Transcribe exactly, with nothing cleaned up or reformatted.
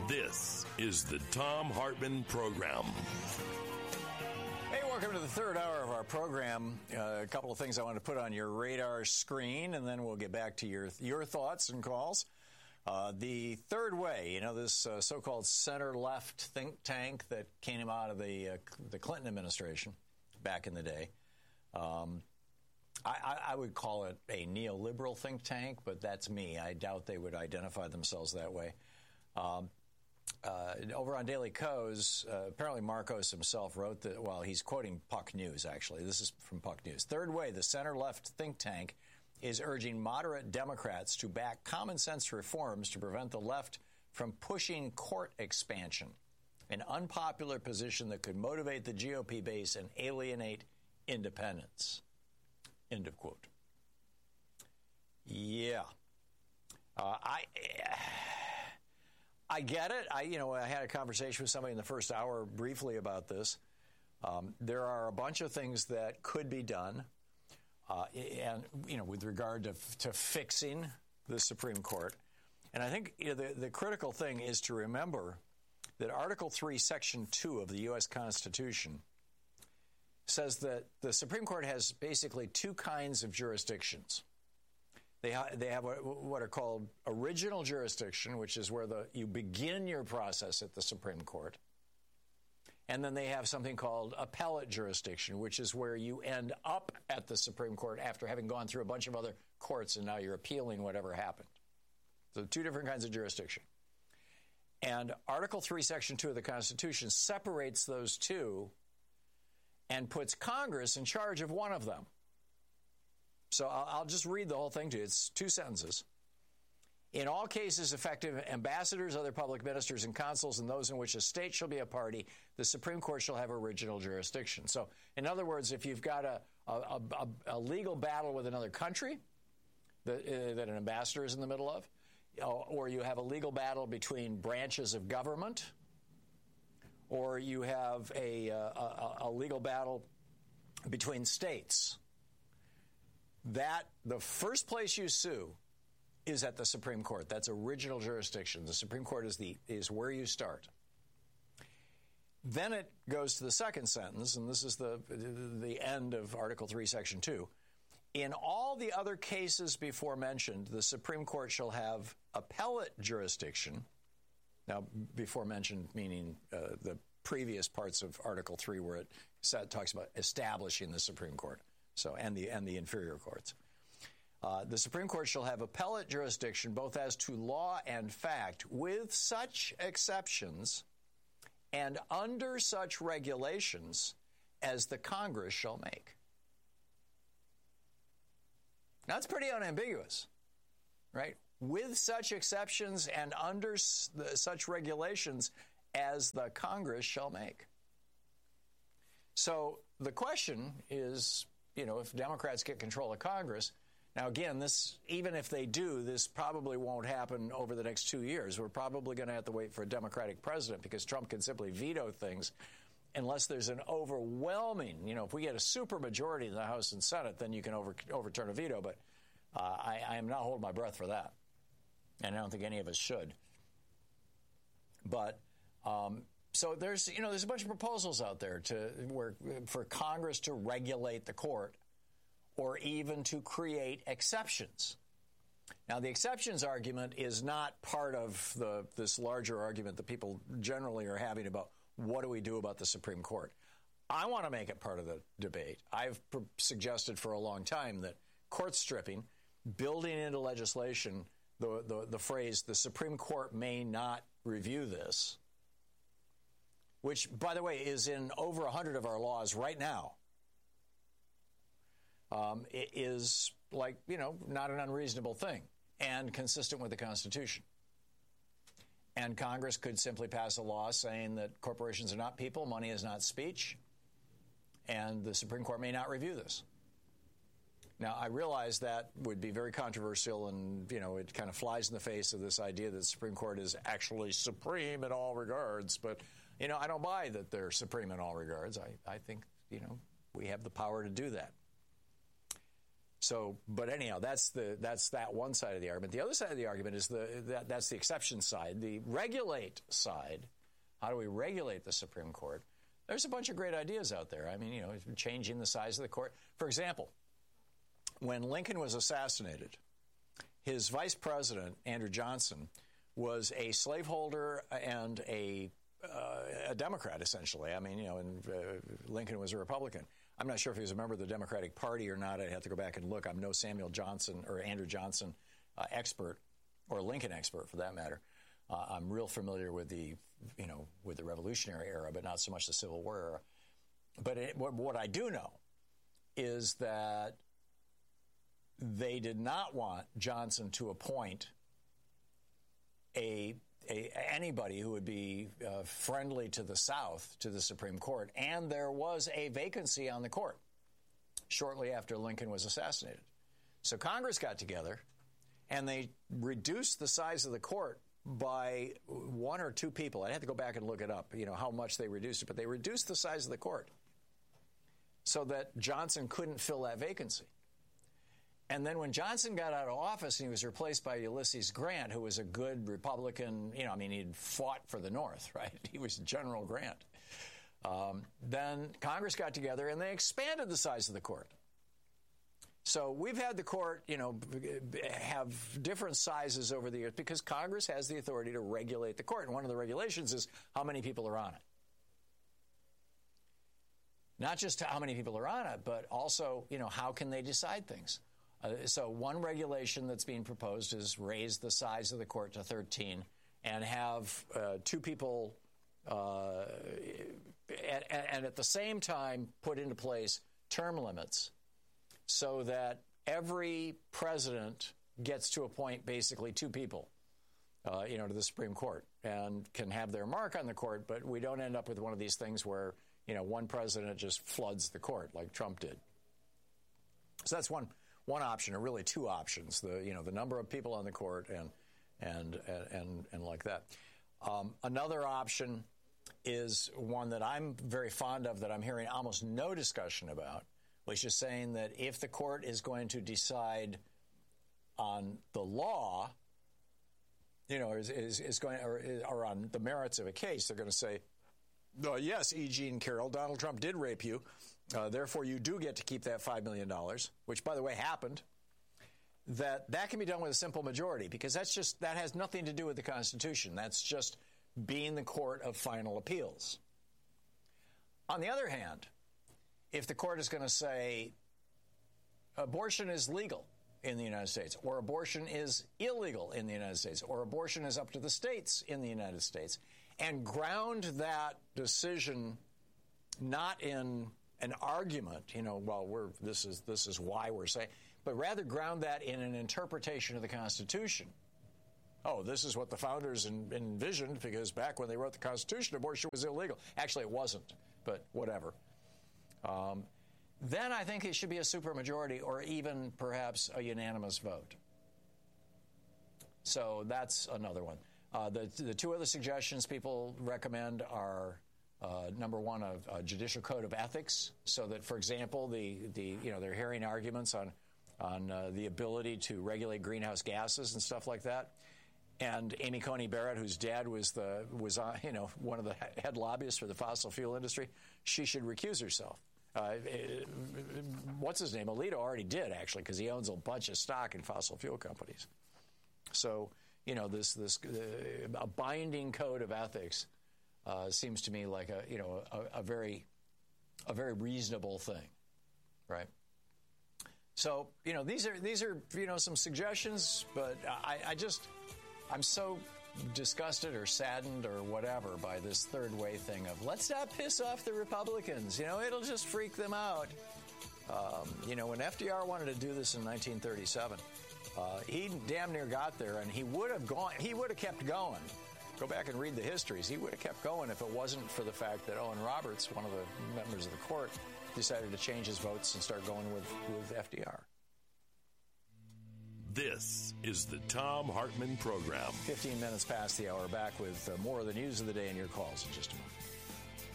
This is the Thom Hartmann Program. Hey, welcome to the third hour of our program. Uh, a couple of things I want to put on your radar screen, and then we'll get back to your your thoughts and calls. Uh, the Third Way, you know, this uh, so-called center-left think tank that came out of the uh, the Clinton administration back in the day. Um, I, I would call it a neoliberal think tank, but that's me. I doubt they would identify themselves that way. Um, uh, over on Daily Kos, uh, apparently Marcos himself wrote that, well, he's quoting Puck News, actually. This is from Puck News. Third Way, the center-left think tank, is urging moderate Democrats to back common-sense reforms to prevent the left from pushing court expansion, an unpopular position that could motivate the G O P base and alienate independents. End of quote. Yeah. Uh, I I get it. I you know I had a conversation with somebody in the first hour briefly about this. Um, there are a bunch of things that could be done, uh, and you know with regard to to fixing the Supreme Court. And I think you know, the the critical thing is to remember that Article three, Section two of the U S Constitution says that the Supreme Court has basically two kinds of jurisdictions. They, ha- they have what, what are called original jurisdiction, which is where the, you begin your process at the Supreme Court. And then they have something called appellate jurisdiction, which is where you end up at the Supreme Court after having gone through a bunch of other courts and now you're appealing whatever happened. So two different kinds of jurisdiction. And Article three, Section two of the Constitution separates those two and puts Congress in charge of one of them. So I'll, I'll just read the whole thing to you. It's two sentences. In all cases affecting ambassadors, other public ministers, and consuls, and those in which a state shall be a party, the Supreme Court shall have original jurisdiction. So, in other words, if you've got a, a, a, a legal battle with another country that, uh, that an ambassador is in the middle of, or you have a legal battle between branches of government, or you have a, uh, a, a legal battle between states, that the first place you sue is at the Supreme Court. That's original jurisdiction. The Supreme Court is the is where you start. Then it goes to the second sentence, and this is the the end of Article three, Section two. In all the other cases before mentioned, the Supreme Court shall have appellate jurisdiction. Now, before mentioned, meaning uh, the previous parts of Article three, where it set, talks about establishing the Supreme Court, so and the and the inferior courts. Uh, the Supreme Court shall have appellate jurisdiction both as to law and fact, with such exceptions and under such regulations as the Congress shall make. Now, that's pretty unambiguous, right? With such exceptions and under s- the, such regulations as the Congress shall make. So the question is, you know, if Democrats get control of Congress, now again, this, even if they do, this probably won't happen over the next two years. We're probably going to have to wait for a Democratic president because Trump can simply veto things unless there's an overwhelming, you know, if we get a super majority in the House and Senate, then you can over, overturn a veto. But uh, I, I am not holding my breath for that. And I don't think any of us should. But um, so there's, you know, there's a bunch of proposals out there to where for Congress to regulate the court or even to create exceptions. Now, the exceptions argument is not part of the this larger argument that people generally are having about what do we do about the Supreme Court. I want to make it part of the debate. I've pr- suggested for a long time that court stripping, building into legislation the, the, the phrase, the Supreme Court may not review this, which, by the way, is in over one hundred of our laws right now, um, it is like, you know, not an unreasonable thing and consistent with the Constitution. And Congress could simply pass a law saying that corporations are not people, money is not speech, and the Supreme Court may not review this. Now, I realize that would be very controversial, and, you know, it kind of flies in the face of this idea that the Supreme Court is actually supreme in all regards. But, you know, I don't buy that they're supreme in all regards. I, I think, you know, we have the power to do that. So, but anyhow, that's the that's that one side of the argument. The other side of the argument is the that, that's the exception side. The regulate side. How do we regulate the Supreme Court? There's a bunch of great ideas out there. I mean, you know, changing the size of the court. For example, when Lincoln was assassinated, his vice president, Andrew Johnson, was a slaveholder and a uh, a Democrat, essentially. I mean, you know, and uh, Lincoln was a Republican. I'm not sure if he was a member of the Democratic Party or not. I'd have to go back and look. I'm no Samuel Johnson or Andrew Johnson uh, expert, or Lincoln expert for that matter. Uh, I'm real familiar with the, you know, with the Revolutionary era, but not so much the Civil War era. But it, what, what I do know is that they did not want Johnson to appoint a, a anybody who would be uh, friendly to the South to the Supreme Court, and there was a vacancy on the court shortly after Lincoln was assassinated. So Congress got together, and they reduced the size of the court by one or two people. I'd have to go back and look it up, you know, how much they reduced it, but they reduced the size of the court so that Johnson couldn't fill that vacancy. And then when Johnson got out of office and he was replaced by Ulysses Grant, who was a good Republican, you know, I mean, he'd fought for the North, right? He was General Grant. Um, then Congress got together and they expanded the size of the court. So we've had the court, you know, have different sizes over the years because Congress has the authority to regulate the court. And one of the regulations is how many people are on it. Not just how many people are on it, but also, you know, how can they decide things? Uh, so one regulation that's being proposed is raise the size of the court to thirteen and have uh, two people uh, and, and at the same time put into place term limits so that every president gets to appoint basically two people, uh, you know, to the Supreme Court and can have their mark on the court, but we don't end up with one of these things where, you know, one president just floods the court like Trump did. So that's one one option, or really two options: the you know the number of people on the court and and and and like that. Um, another option is one that I'm very fond of that I'm hearing almost no discussion about, which is saying that if the court is going to decide on the law, you know, is, is, is going or, or on the merits of a case, they're going to say, oh, yes, E. Jean Carroll, Donald Trump did rape you. Uh, therefore, you do get to keep that five million dollars, which, by the way, happened. That that can be done with a simple majority because that's just that has nothing to do with the Constitution. That's just being the court of final appeals. On the other hand, if the court is going to say abortion is legal in the United States, or abortion is illegal in the United States, or abortion is up to the states in the United States, and ground that decision not in an argument, you know, well, we're this is this is why we're saying, but rather ground that in an interpretation of the Constitution. Oh, this is what the founders en- envisioned because back when they wrote the Constitution, abortion was illegal. Actually, it wasn't, but whatever. Um, then I think it should be a supermajority or even perhaps a unanimous vote. So that's another one. Uh, the, the two other suggestions people recommend are, uh, number one, a, a judicial code of ethics, so that, for example, the, the you know, they're hearing arguments on, on uh, the ability to regulate greenhouse gases and stuff like that. And Amy Coney Barrett, whose dad was the was uh, you know one of the head lobbyists for the fossil fuel industry, she should recuse herself. Uh, it, what's his name? Alito already did, actually, because he owns a bunch of stock in fossil fuel companies. So, you know, this this uh, a binding code of ethics uh, seems to me like a you know a, a very a very reasonable thing, right? So, you know, these are these are you know some suggestions, but I, I just I'm so disgusted or saddened or whatever by this third way thing of let's not piss off the Republicans. You know, it'll just freak them out. Um, you know, when F D R wanted to do this in nineteen thirty-seven, uh, he damn near got there, and he would have gone. He would have kept going. Go back and read the histories. He would have kept going if it wasn't for the fact that Owen Roberts, one of the members of the court, decided to change his votes and start going with, with F D R. This is the Thom Hartmann Program. fifteen minutes past the hour. Back with uh, more of the news of the day and your calls in just a moment.